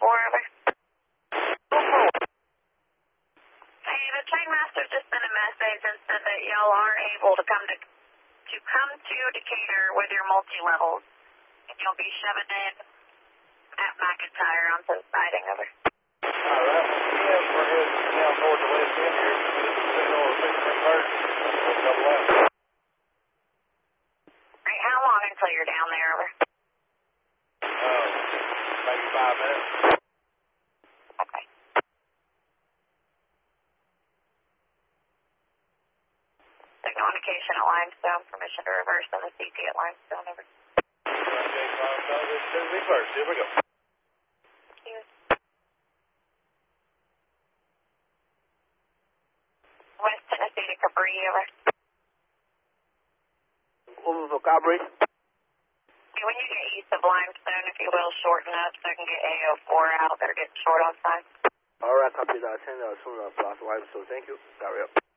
AO4, over. Hey, the trainmaster just sent a message and said that y'all aren't able to come to Decatur with your multi-levels. And you'll be shoving in at McIntyre onto the siding, over. Alright, yeah, we're heading down toward the west end here. Signal is 1630. We'll double out. Alright, how long until you're down there, over? Maybe 5 minutes. Okay. Signal indication at Limestone. Permission to reverse on the CT at Limestone, over. Okay, this is reverse. Here we go. Thank you. West Tennessee to Capri, over. Over for Capri. When you get east of Limestone, if you will, shorten up so I can get AO4 out. They're getting short on time. Alright, copy that. 10 as soon as possible. So thank you. Carry up.